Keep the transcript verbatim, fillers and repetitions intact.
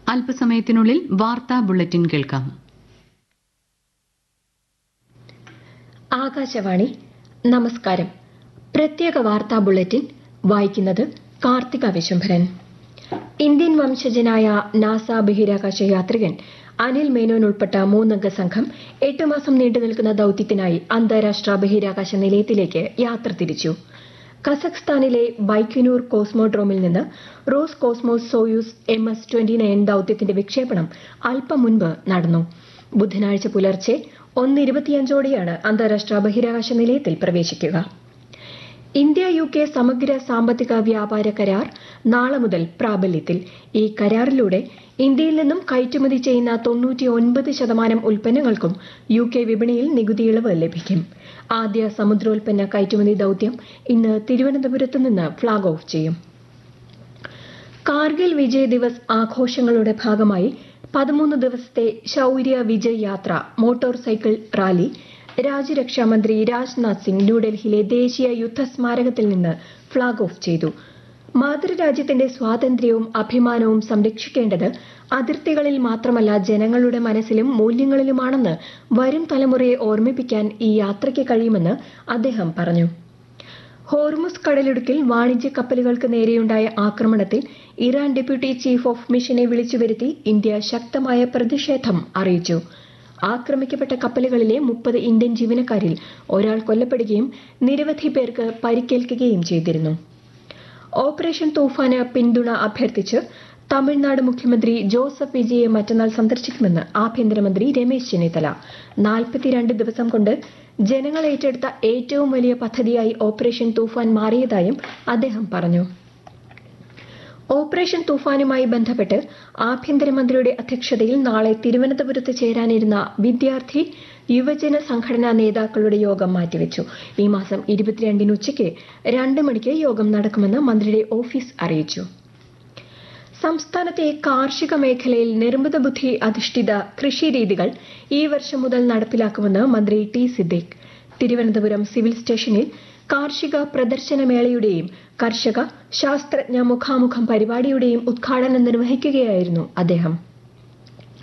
അല്പസമയത്തിനുള്ളിൽ വാർത്താ ബുള്ളറ്റിൻ കേൾക്കാം. ആകാശവാണി നമസ്കാരം. പ്രത്യേക വാർത്താ ബുള്ളറ്റിൻ വായിക്കുന്നത് കാർത്തിക വിശംഭരൻ. ഇന്ത്യൻ വംശജനായ നാസ ബഹിരാകാശ യാത്രികൻ അനിൽ മേനോൻ ഉൾപ്പെട്ട മൂന്നംഗ സംഘം എട്ട് മാസം നീണ്ടുനിൽക്കുന്ന ദൌത്യത്തിനായി അന്താരാഷ്ട്ര ബഹിരാകാശ നിലയത്തിലേക്ക് യാത്ര തിരിച്ചു. കസഖ്സ്ഥാനിലെ ബൈക്യുനൂർ കോസ്മോഡ്രോമിൽ നിന്ന് rose cosmos Soyuz M S twenty nine ദൌത്യത്തിന്റെ വിക്ഷേപണം അല്പം മുൻപ് നടന്നു. ബുധനാഴ്ച പുലർച്ചെ ഒന്ന് ഇരുപത്തിയഞ്ചോടെയാണ് അന്താരാഷ്ട്ര ബഹിരാകാശ നിലയത്തിൽ പ്രവേശിക്കുക. ഇന്ത്യ യു കെ സമഗ്ര സാമ്പത്തിക വ്യാപാര കരാർ നാളെ മുതൽ പ്രാബല്യത്തിൽ. ഈ കരാറിലൂടെ ഇന്ത്യയിൽ നിന്നും കയറ്റുമതി ചെയ്യുന്ന തൊണ്ണൂറ്റി ഒൻപത് ശതമാനം ഉൽപ്പന്നങ്ങൾക്കും യു കെ വിപണിയിൽ നികുതി ഇളവ് ലഭിക്കും. ആദ്യ സമുദ്രോൽപ്പന്ന കയറ്റുമതി ദൌത്യം ഇന്ന് തിരുവനന്തപുരത്ത് നിന്ന് ഫ്ളാഗ് ഓഫ് ചെയ്യും. കാർഗിൽ വിജയ് ദിവസ് ആഘോഷങ്ങളുടെ ഭാഗമായി പതിമൂന്ന് ദിവസത്തെ ശൌര്യ വിജയ് യാത്ര മോട്ടോർ സൈക്കിൾ റാലി രാജ്യരക്ഷാമന്ത്രി രാജ്നാഥ് സിംഗ് ന്യൂഡൽഹിയിലെ ദേശീയ യുദ്ധ സ്മാരകത്തിൽ നിന്ന് ഫ്ളാഗ് ഓഫ് ചെയ്തു. മാതൃരാജ്യത്തിന്റെ സ്വാതന്ത്ര്യവും അഭിമാനവും സംരക്ഷിക്കേണ്ടത് അതിർത്തികളിൽ മാത്രമല്ല ജനങ്ങളുടെ മനസ്സിലും മൂല്യങ്ങളിലുമാണെന്ന് വരും തലമുറയെ ഓർമ്മിപ്പിക്കാൻ ഈ യാത്രയ്ക്ക് കഴിയുമെന്ന് അദ്ദേഹം പറഞ്ഞു. ഹോർമുസ് കടലിടുക്കിൽ വാണിജ്യ കപ്പലുകൾക്ക് നേരെയുണ്ടായ ആക്രമണത്തിൽ ഇറാൻ ഡെപ്യൂട്ടി ചീഫ് ഓഫ് മിഷനെ വിളിച്ചുവരുത്തി ഇന്ത്യ ശക്തമായ പ്രതിഷേധം അറിയിച്ചു. ആക്രമിക്കപ്പെട്ട കപ്പലുകളിലെ മുപ്പത് ഇന്ത്യൻ ജീവനക്കാരിൽ ഒരാൾ കൊല്ലപ്പെടുകയും നിരവധി പേർക്ക് പരിക്കേൽക്കുകയും ചെയ്തിരുന്നു. ഓപ്പറേഷൻ തൂഫാന് പിന്തുണ അഭ്യർത്ഥിച്ച് തമിഴ്നാട് മുഖ്യമന്ത്രി ജോസഫ് വിജയെ മറ്റന്നാൾ സന്ദർശിക്കുമെന്ന് ആഭ്യന്തരമന്ത്രി രമേശ് ചെന്നിത്തല. നാൽപ്പത്തിരണ്ട് ദിവസം കൊണ്ട് ജനങ്ങൾ ഏറ്റെടുത്ത ഏറ്റവും വലിയ പദ്ധതിയായി ഓപ്പറേഷൻ തൂഫാൻ മാറിയതായും അദ്ദേഹം പറഞ്ഞു. ഓപ്പറേഷൻ തൂഫാനുമായി ബന്ധപ്പെട്ട് ആഭ്യന്തരമന്ത്രിയുടെ അധ്യക്ഷതയിൽ നാളെ തിരുവനന്തപുരത്ത് ചേരാനിരുന്ന വിദ്യാർത്ഥി യുവജന സംഘടനാ നേതാക്കളുടെ യോഗം മാറ്റിവെച്ചു. ഈ മാസം ഇരുപത്തിരണ്ടിന് ഉച്ചയ്ക്ക് രണ്ട് മണിക്ക് യോഗം നടക്കുമെന്ന് മന്ത്രിയുടെ ഓഫീസ് അറിയിച്ചു. സംസ്ഥാനത്തെ കാർഷിക മേഖലയിൽ നിർമ്മിത ബുദ്ധി അധിഷ്ഠിത കൃഷിരീതികൾ ഈ വർഷം മുതൽ നടപ്പിലാക്കുമെന്ന് മന്ത്രി ടി സിദ്ദീഖ് തിരുവനന്തപുരം സിവിൽ സ്റ്റേഷനിൽ കാർഷിക പ്രദർശനമേളയുടെയും കർഷക ശാസ്ത്രജ്ഞ മുഖാമുഖം പരിപാടിയുടെയും ഉദ്ഘാടനം നിർവഹിക്കുകയായിരുന്നു അദ്ദേഹം.